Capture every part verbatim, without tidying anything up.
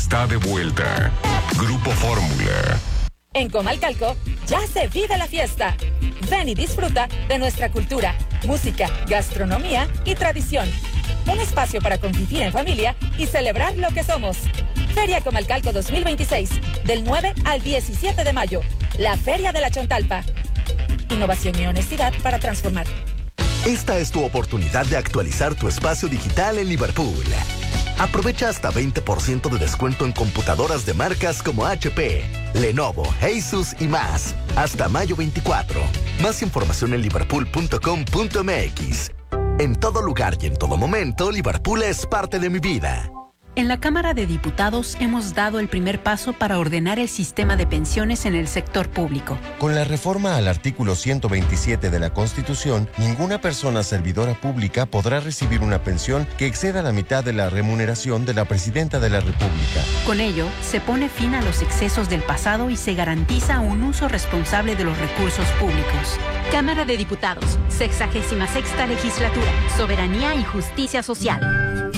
está de vuelta. Grupo Fórmula. En Comalcalco ya se vive la fiesta. Ven y disfruta de nuestra cultura, música, gastronomía y tradición. Un espacio para convivir en familia y celebrar lo que somos. Feria Comalcalco dos mil veintiséis, del nueve al diecisiete de mayo. La Feria de la Chontalpa. Innovación y honestidad para transformar. Esta es tu oportunidad de actualizar tu espacio digital en Liverpool. Aprovecha hasta veinte por ciento de descuento en computadoras de marcas como H P, Lenovo, Asus y más. Hasta mayo veinticuatro. Más información en liverpool punto com punto m x. En todo lugar y en todo momento, Liverpool es parte de mi vida. En la Cámara de Diputados hemos dado el primer paso para ordenar el sistema de pensiones en el sector público. Con la reforma al artículo ciento veintisiete de la Constitución, ninguna persona servidora pública podrá recibir una pensión que exceda la mitad de la remuneración de la Presidenta de la República. Con ello, se pone fin a los excesos del pasado y se garantiza un uso responsable de los recursos públicos. Cámara de Diputados, sexagésima sexta legislatura, soberanía y justicia social.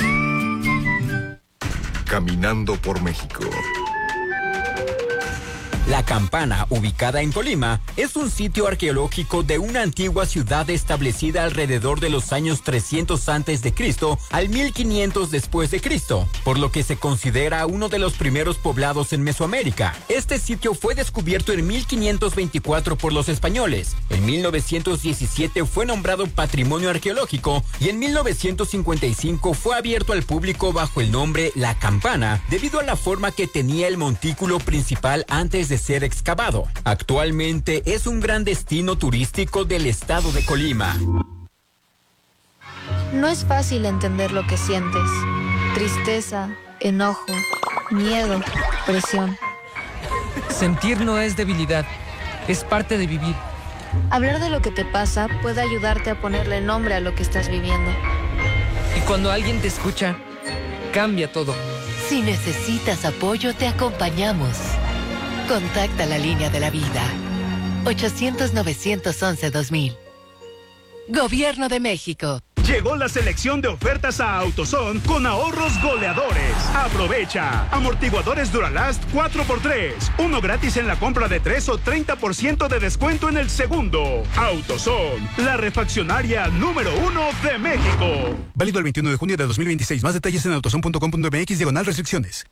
Caminando por México. La Campana, ubicada en Colima, es un sitio arqueológico de una antigua ciudad establecida alrededor de los años trescientos antes de Cristo al mil quinientos después de Cristo, por lo que se considera uno de los primeros poblados en Mesoamérica. Este sitio fue descubierto en mil quinientos veinticuatro por los españoles. En mil novecientos diecisiete fue nombrado Patrimonio Arqueológico y en mil novecientos cincuenta y cinco fue abierto al público bajo el nombre La Campana, debido a la forma que tenía el montículo principal antes de ser excavado. Actualmente es un gran destino turístico del estado de Colima. No es fácil entender lo que sientes. Tristeza, enojo, miedo, presión. Sentir no es debilidad, es parte de vivir. Hablar de lo que te pasa puede ayudarte a ponerle nombre a lo que estás viviendo. Y cuando alguien te escucha, cambia todo. Si necesitas apoyo, te acompañamos. Contacta la línea de la vida. ochocientos, novecientos once, dos mil. Gobierno de México. Llegó la selección de ofertas a AutoZone con ahorros goleadores. Aprovecha. Amortiguadores Duralast cuatro por tres. Uno gratis en la compra de tres o treinta por ciento de descuento en el segundo. AutoZone, la refaccionaria número uno de México. Válido el veintiuno de junio de dos mil veintiséis. Más detalles en autozone punto com punto m x diagonal restricciones.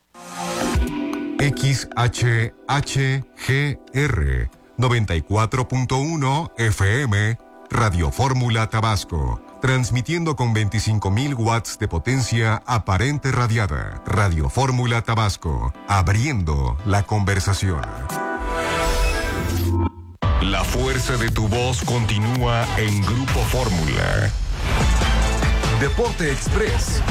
X H H G R noventa y cuatro punto uno F M Radio Fórmula Tabasco, transmitiendo con veinticinco mil watts de potencia aparente radiada. Radio Fórmula Tabasco, abriendo la conversación. La fuerza de tu voz continúa en Grupo Fórmula. Deporte Express.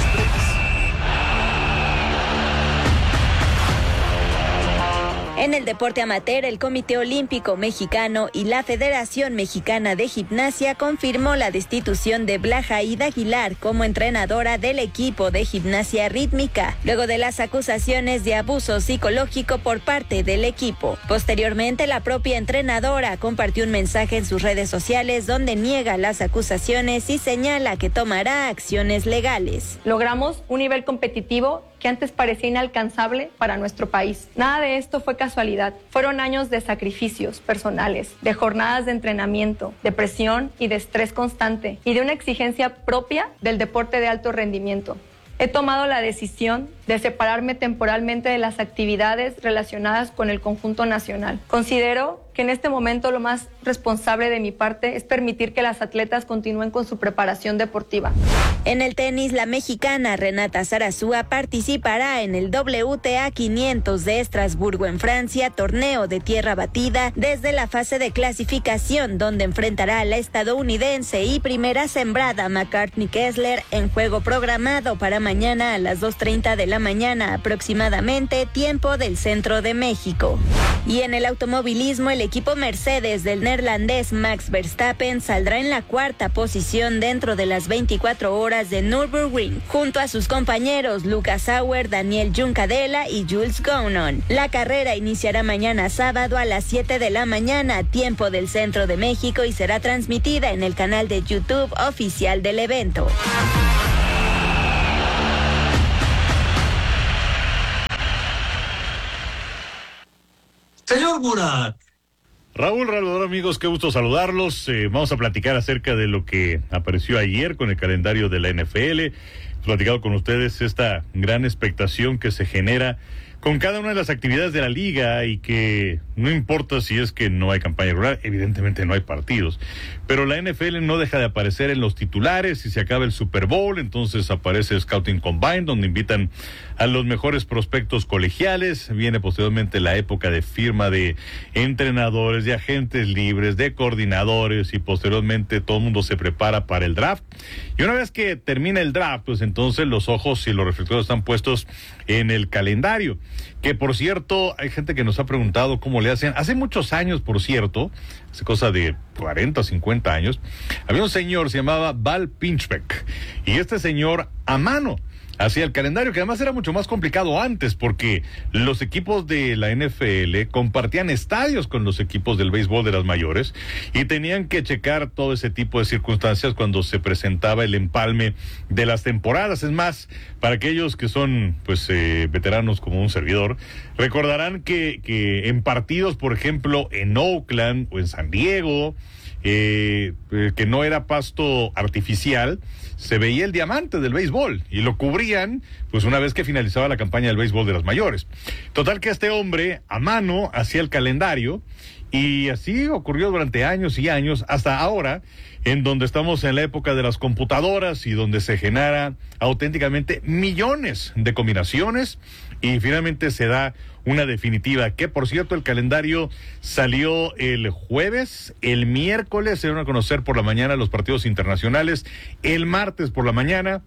En el deporte amateur, el Comité Olímpico Mexicano y la Federación Mexicana de Gimnasia confirmó la destitución de Blajaída Aguilar como entrenadora del equipo de gimnasia rítmica, luego de las acusaciones de abuso psicológico por parte del equipo. Posteriormente, la propia entrenadora compartió un mensaje en sus redes sociales donde niega las acusaciones y señala que tomará acciones legales. Logramos un nivel competitivo que antes parecía inalcanzable para nuestro país. Nada de esto fue casualidad. Fueron años de sacrificios personales, de jornadas de entrenamiento, de presión y de estrés constante, y de una exigencia propia del deporte de alto rendimiento. He tomado la decisión de separarme temporalmente de las actividades relacionadas con el conjunto nacional. Considero que en este momento lo más responsable de mi parte es permitir que las atletas continúen con su preparación deportiva. En el tenis, la mexicana Renata Zarazúa participará en el W T A quinientos de Estrasburgo en Francia, torneo de tierra batida, desde la fase de clasificación, donde enfrentará a la estadounidense y primera sembrada McCartney Kessler en juego programado para mañana a las dos treinta de la mañana aproximadamente, tiempo del centro de México. Y en el automovilismo, el equipo Mercedes del neerlandés Max Verstappen saldrá en la cuarta posición dentro de las veinticuatro horas de Nürburgring, junto a sus compañeros Lucas Sauer, Daniel Juncadella y Jules Gounon. La carrera iniciará mañana sábado a las siete de la mañana, tiempo del centro de México, y será transmitida en el canal de YouTube oficial del evento. Señor Murat. Raúl, Raúl, amigos, qué gusto saludarlos. Eh, vamos a platicar acerca de lo que apareció ayer con el calendario de la N F L. He platicado con ustedes esta gran expectación que se genera con cada una de las actividades de la liga y que no importa si es que no hay campaña regular, evidentemente no hay partidos, pero la N F L no deja de aparecer en los titulares. Si se acaba el Super Bowl, entonces aparece Scouting Combine, donde invitan a los mejores prospectos colegiales. Viene posteriormente la época de firma de entrenadores, de agentes libres, de coordinadores, y posteriormente todo el mundo se prepara para el draft. Y una vez que termina el draft, pues entonces los ojos y los reflectores están puestos en el calendario. Que por cierto, hay gente que nos ha preguntado cómo le hacen. Hace muchos años, por cierto, hace cosa de cuarenta, cincuenta años, había un señor, se llamaba Val Pinchbeck, y este señor a mano hacía el calendario, que además era mucho más complicado antes, porque los equipos de la N F L compartían estadios con los equipos del béisbol de las mayores y tenían que checar todo ese tipo de circunstancias cuando se presentaba el empalme de las temporadas. Es más, para aquellos que son pues eh, veteranos como un servidor, recordarán que, que en partidos, por ejemplo, en Oakland o en San Diego, eh, eh, que no era pasto artificial, se veía el diamante del béisbol y lo cubrían pues una vez que finalizaba la campaña del béisbol de las mayores. Total que este hombre a mano hacía el calendario, y así ocurrió durante años y años hasta ahora, en donde estamos en la época de las computadoras y donde se genera auténticamente millones de combinaciones y finalmente se da una definitiva, que por cierto el calendario salió el jueves, el miércoles se dieron a conocer por la mañana los partidos internacionales, el martes por la mañana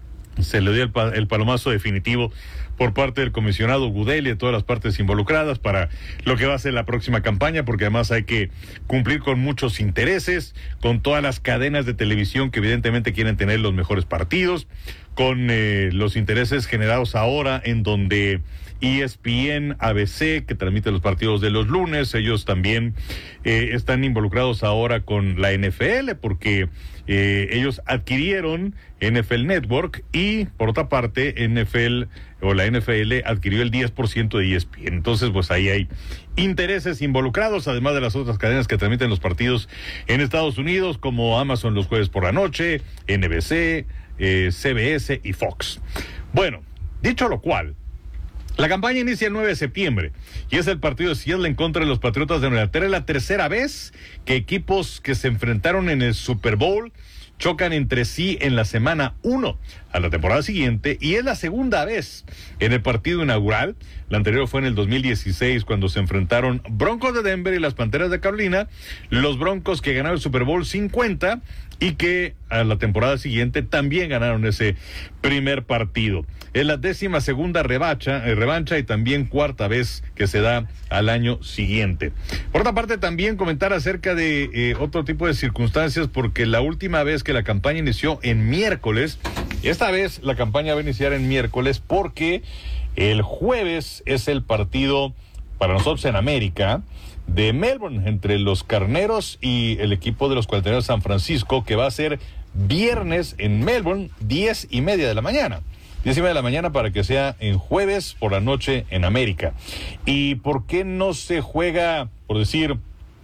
se le dio el, pa- el palomazo definitivo por parte del comisionado Goodell y de todas las partes involucradas para lo que va a ser la próxima campaña, porque además hay que cumplir con muchos intereses, con todas las cadenas de televisión que evidentemente quieren tener los mejores partidos, con eh, los intereses generados ahora en donde E S P N, A B C, que transmite los partidos de los lunes, ellos también eh, están involucrados ahora con la N F L, porque eh, ellos adquirieron N F L Network y, por otra parte, N F L o la N F L adquirió el diez por ciento de E S P N. Entonces, pues ahí hay intereses involucrados, además de las otras cadenas que transmiten los partidos en Estados Unidos, como Amazon los jueves por la noche, N B C, eh, C B S y Fox. Bueno, dicho lo cual, la campaña inicia el nueve de septiembre y es el partido de Seattle en contra de los Patriotas de Nueva Inglaterra. Es la tercera vez que equipos que se enfrentaron en el Super Bowl chocan entre sí en la semana uno a la temporada siguiente, y es la segunda vez en el partido inaugural. La anterior fue en el dos mil dieciséis, cuando se enfrentaron Broncos de Denver y las Panteras de Carolina, los Broncos que ganaron el Super Bowl cincuenta y que a la temporada siguiente también ganaron ese primer partido. Es la décima segunda revancha, eh, revancha y también cuarta vez que se da al año siguiente. Por otra parte, también comentar acerca de eh, otro tipo de circunstancias, porque la última vez que la campaña inició en miércoles, esta vez la campaña va a iniciar en miércoles porque el jueves es el partido para nosotros en América de Melbourne entre los Carneros y el equipo de los cuarenta y nueve de San Francisco, que va a ser viernes en Melbourne, diez y media de la mañana. Diez y media de la mañana para que sea en jueves por la noche en América. ¿Y por qué no se juega, por decir,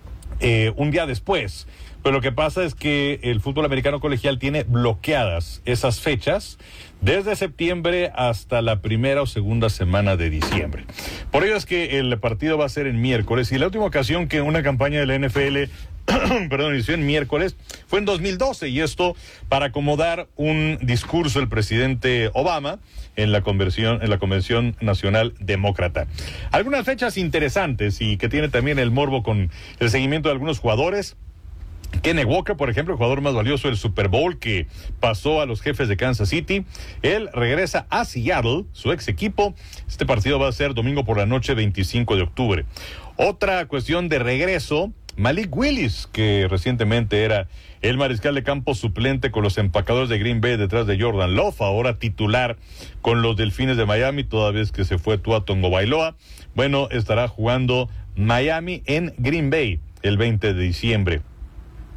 eh, un día después? Pero lo que pasa es que el fútbol americano colegial tiene bloqueadas esas fechas desde septiembre hasta la primera o segunda semana de diciembre. Por ello es que el partido va a ser en miércoles, y la última ocasión que una campaña de la N F L perdón, inició en miércoles fue en dos mil doce, y esto para acomodar un discurso del presidente Obama en la convención, en la Convención Nacional Demócrata. Algunas fechas interesantes y que tiene también el morbo con el seguimiento de algunos jugadores. Kenny Walker, por ejemplo, el jugador más valioso del Super Bowl, que pasó a los Jefes de Kansas City, él regresa a Seattle, su ex equipo. Este partido va a ser domingo por la noche, veinticinco de octubre. Otra cuestión de regreso, Malik Willis, que recientemente era el mariscal de campo suplente con los empacadores de Green Bay detrás de Jordan Love, ahora titular con los Delfines de Miami, toda vez que se fue Tua Tagovailoa. Bueno, estará jugando Miami en Green Bay el veinte de diciembre.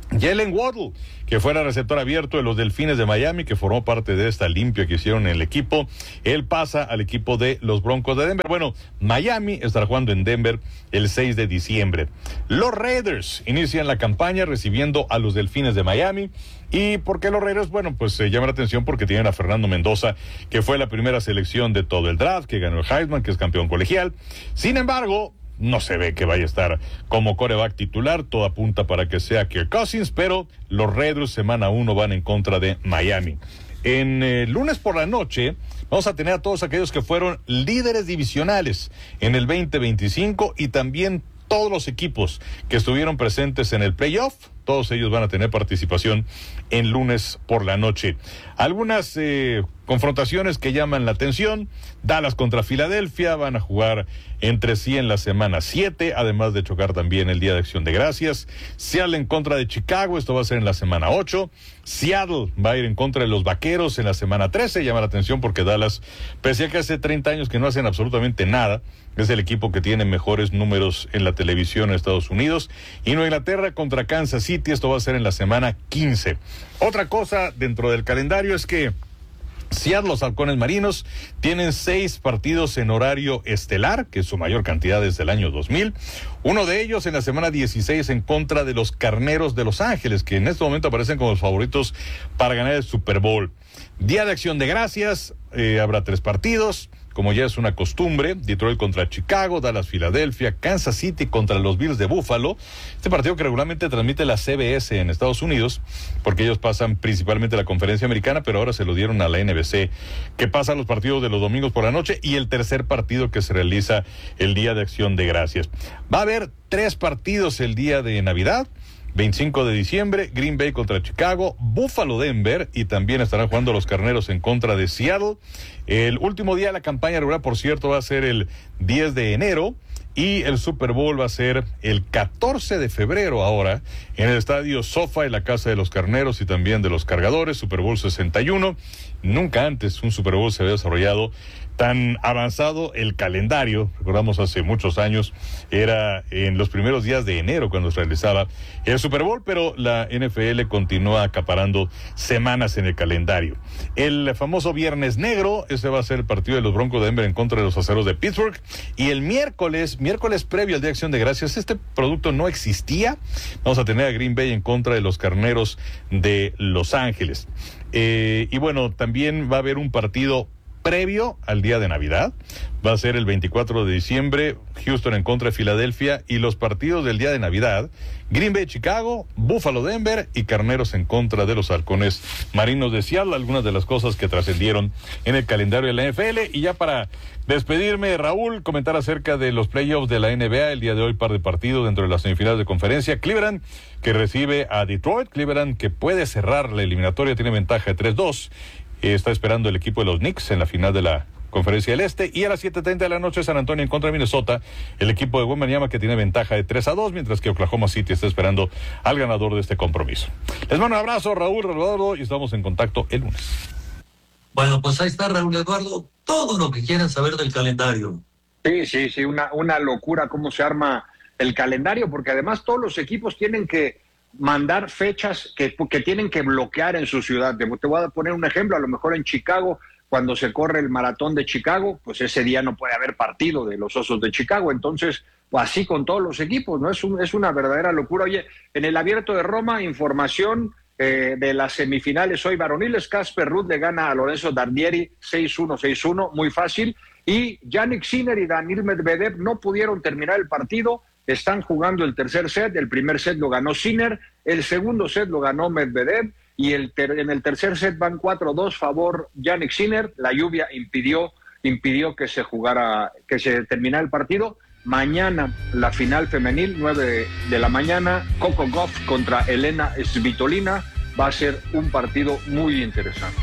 Jalen Waddle, que fuera receptor abierto de los Delfines de Miami, que formó parte de esta limpia que hicieron en el equipo, él pasa al equipo de los Broncos de Denver. Bueno, Miami estará jugando en Denver el seis de diciembre. Los Raiders inician la campaña recibiendo a los Delfines de Miami. ¿Y por qué los Raiders? Bueno, pues se eh, llama la atención porque tienen a Fernando Mendoza, que fue la primera selección de todo el draft, que ganó el Heisman, que es campeón colegial. Sin embargo, no se ve que vaya a estar como quarterback titular, todo apunta para que sea Kirk Cousins, pero los Raiders semana uno van en contra de Miami. En eh, lunes por la noche vamos a tener a todos aquellos que fueron líderes divisionales en el veinte veinticinco y también todos los equipos que estuvieron presentes en el playoff. Todos ellos van a tener participación en lunes por la noche. Algunas eh, confrontaciones que llaman la atención. Dallas contra Filadelfia, van a jugar entre sí en la semana siete, además de chocar también el Día de Acción de Gracias. Seattle en contra de Chicago, esto va a ser en la semana ocho. Seattle va a ir en contra de los Vaqueros en la semana trece, llama la atención porque Dallas, pese a que hace treinta años que no hacen absolutamente nada, es el equipo que tiene mejores números en la televisión en Estados Unidos. Y Nueva Inglaterra contra Kansas City, esto va a ser en la semana quince. Otra cosa dentro del calendario es que Seattle, los Halcones Marinos, tienen seis partidos en horario estelar, que es su mayor cantidad desde el año dos mil. Uno de ellos en la semana dieciséis en contra de los Carneros de Los Ángeles, que en este momento aparecen como los favoritos para ganar el Super Bowl. Día de Acción de Gracias, eh, habrá tres partidos. Como ya es una costumbre, Detroit contra Chicago, Dallas, Filadelfia, Kansas City contra los Bills de Buffalo. Este partido que regularmente transmite la C B S en Estados Unidos, porque ellos pasan principalmente la conferencia americana, pero ahora se lo dieron a la N B C, que pasa los partidos de los domingos por la noche, y el tercer partido que se realiza el Día de Acción de Gracias. Va a haber tres partidos el día de Navidad. veinticinco de diciembre, Green Bay contra Chicago, Buffalo, Denver, y también estarán jugando los Carneros en contra de Seattle. El último día de la campaña regular, por cierto, va a ser el diez de enero, y el Super Bowl va a ser el catorce de febrero ahora, en el estadio SoFi, en la casa de los Carneros y también de los Cargadores, Super Bowl sesenta y uno. Nunca antes un Super Bowl se había desarrollado tan avanzado el calendario. Recordamos hace muchos años, era en los primeros días de enero cuando se realizaba el Super Bowl, pero la N F L continúa acaparando semanas en el calendario. El famoso Viernes Negro, ese va a ser el partido de los Broncos de Denver en contra de los Aceros de Pittsburgh. Y el miércoles, miércoles previo al Día de Acción de Gracias, este producto no existía. Vamos a tener a Green Bay en contra de los Carneros de Los Ángeles. Eh, y bueno, también va a haber un partido previo al día de Navidad. Va a ser el veinticuatro de diciembre, Houston en contra de Filadelfia, y los partidos del día de Navidad, Green Bay, Chicago, Buffalo, Denver, y Carneros en contra de los Halcones Marinos de Seattle. Algunas de las cosas que trascendieron en el calendario de la N F L. Y ya para despedirme, Raúl, comentar acerca de los playoffs de la N B A. El día de hoy, par de partidos dentro de las semifinales de conferencia. Cleveland, que recibe a Detroit. Cleveland, que puede cerrar la eliminatoria, tiene ventaja de tres dos. Está esperando el equipo de los Knicks en la final de la Conferencia del Este. Y a las siete treinta de la noche, San Antonio en contra de Minnesota, el equipo de Wembanyama, que tiene ventaja de tres a dos, mientras que Oklahoma City está esperando al ganador de este compromiso. Les mando un abrazo, Raúl, Raúl Eduardo, y estamos en contacto el lunes. Bueno, pues ahí está, Raúl Eduardo, todo lo que quieran saber del calendario. Sí, sí, sí, una, una locura cómo se arma el calendario, porque además todos los equipos tienen que mandar fechas que, que tienen que bloquear en su ciudad. Te, te voy a poner un ejemplo, a lo mejor en Chicago, cuando se corre el maratón de Chicago, pues ese día no puede haber partido de los Osos de Chicago. Entonces, pues así con todos los equipos, ¿no? Es, un, es una verdadera locura. Oye, en el Abierto de Roma, información eh, de las semifinales hoy varoniles. Casper Ruud le gana a Lorenzo Dardieri seis uno, seis uno, muy fácil. Y Jannik Sinner y Daniil Medvedev no pudieron terminar el partido. Están jugando el tercer set. El primer set lo ganó Sinner, el segundo set lo ganó Medvedev, y el ter- en el tercer set van cuatro dos favor Jannik Sinner. La lluvia impidió impidió que se jugara, que se terminara el partido. Mañana la final femenil, nueve de la mañana, Coco Gauff contra Elena Svitolina. Va a ser un partido muy interesante.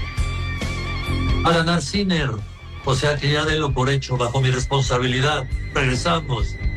Va a ganar Sinner, o sea que ya denlo por hecho bajo mi responsabilidad. Regresamos.